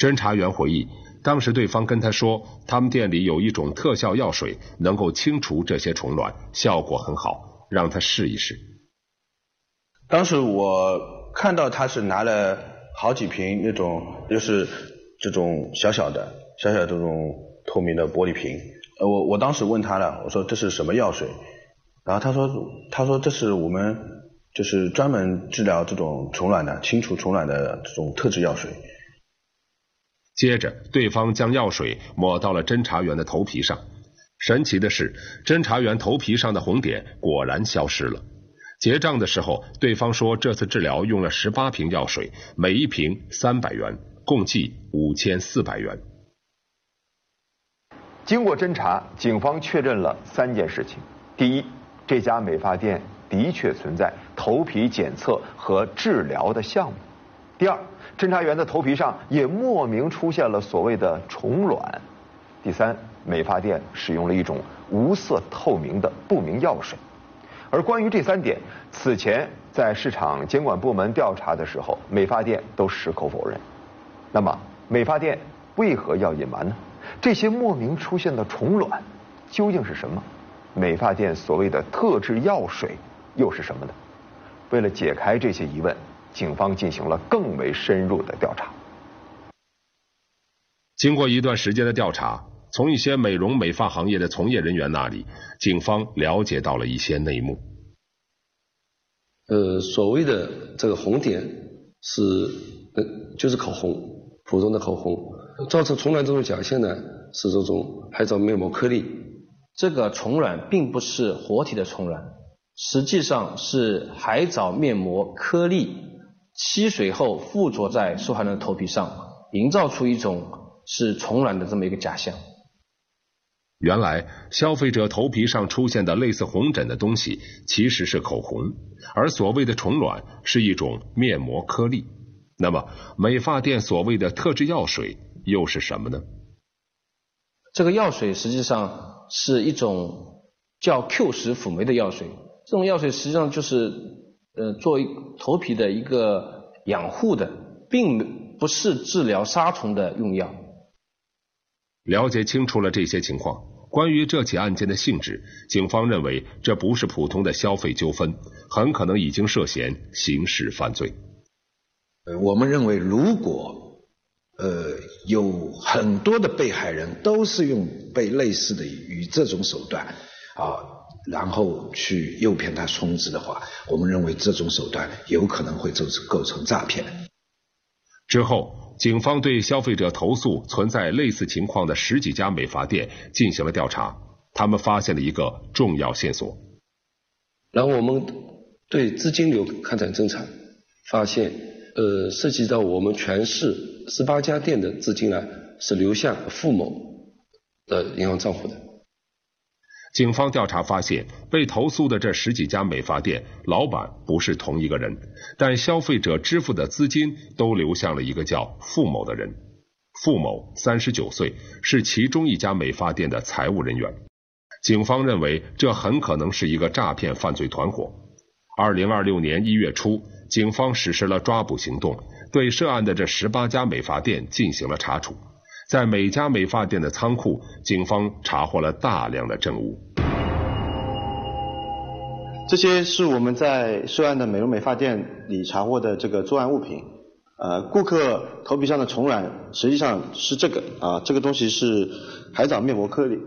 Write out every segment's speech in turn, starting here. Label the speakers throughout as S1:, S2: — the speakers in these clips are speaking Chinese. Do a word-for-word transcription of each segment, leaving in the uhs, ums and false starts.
S1: 侦查员回忆，当时对方跟他说，他们店里有一种特效药水，能够清除这些虫卵，效果很好，让他试一试。
S2: 当时我看到他是拿了好几瓶那种，就是这种小小的、小小的这种透明的玻璃瓶。呃，我我当时问他了，我说这是什么药水？然后他说，他说这是我们就是专门治疗这种虫卵的、清除虫卵的这种特制药水。
S1: 接着，对方将药水抹到了侦查员的头皮上。神奇的是，侦查员头皮上的红点果然消失了。结账的时候，对方说这次治疗用了十八瓶药水，每一瓶三百元，共计五千四百元。
S3: 经过侦查，警方确认了三件事情：第一，这家美发店的确存在头皮检测和治疗的项目；第二，侦查员的头皮上也莫名出现了所谓的虫卵；第三，美发店使用了一种无色透明的不明药水。而关于这三点，此前在市场监管部门调查的时候，美发店都矢口否认。那么，美发店为何要隐瞒呢？这些莫名出现的虫卵究竟是什么？美发店所谓的特制药水又是什么呢？为了解开这些疑问，警方进行了更为深入的调查。
S1: 经过一段时间的调查，从一些美容美发行业的从业人员那里，警方了解到了一些内幕。
S4: 呃，所谓的这个红点是呃就是口红，普通的口红。造成虫卵这种假象呢，是这种海藻面膜颗粒。
S5: 这个虫卵并不是活体的虫卵，实际上是海藻面膜颗粒吸水后附着在受害人的头皮上，营造出一种是虫卵的这么一个假象。
S1: 原来消费者头皮上出现的类似红疹的东西其实是口红，而所谓的虫卵是一种面膜颗粒。那么美发店所谓的特制药水又是什么呢？
S5: 这个药水实际上是一种叫 Q 十辅酶的药水，这种药水实际上就是呃做头皮的一个养护的，并不是治疗杀虫的用药。
S1: 了解清楚了这些情况，关于这起案件的性质，警方认为这不是普通的消费纠纷，很可能已经涉嫌刑事犯罪。
S6: 呃，我们认为如果呃有很多的被害人都是用被类似的与这种手段啊，然后去诱骗他充值的话，我们认为这种手段有可能会构成构成诈骗。
S1: 之后，警方对消费者投诉存在类似情况的十几家美发店进行了调查，他们发现了一个重要线索。
S4: 然后我们对资金流开展侦查，发现呃涉及到我们全市十八家店的资金呢是流向付某的银行账户的。
S1: 警方调查发现，被投诉的这十几家美发店老板不是同一个人，但消费者支付的资金都流向了一个叫付某的人。付某三十九岁，是其中一家美发店的财务人员。警方认为这很可能是一个诈骗犯罪团伙。二零二六年一月初，警方实施了抓捕行动，对涉案的这十八家美发店进行了查处。在每家美发店的仓库，警方查获了大量的证物。
S7: 这些是我们在涉案的美容美发店里查获的这个作案物品。呃，顾客头皮上的虫卵实际上是这个啊，这个东西是海藻面膜颗粒。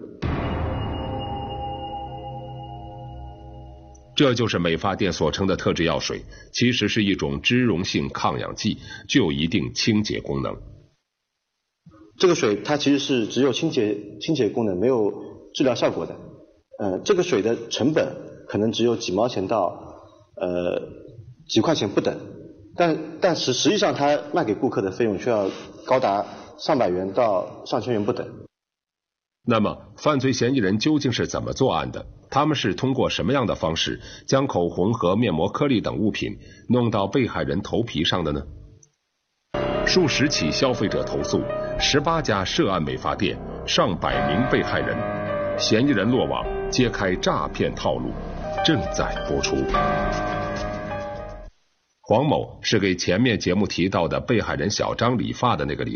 S1: 这就是美发店所称的特制药水，其实是一种脂溶性抗氧剂，具有一定清洁功能。
S7: 这个水它其实是只有清洁清洁功能，没有治疗效果的。呃，这个水的成本可能只有几毛钱到呃几块钱不等，但但是实际上它卖给顾客的费用却要高达上百元到上千元不等。
S1: 那么犯罪嫌疑人究竟是怎么作案的？他们是通过什么样的方式将口红和面膜颗粒等物品弄到被害人头皮上的呢？数十起消费者投诉，十八家涉案美发店，上百名被害人，嫌疑人落网，揭开诈骗套路，正在播出。黄某是给前面节目提到的被害人小张理发的那个理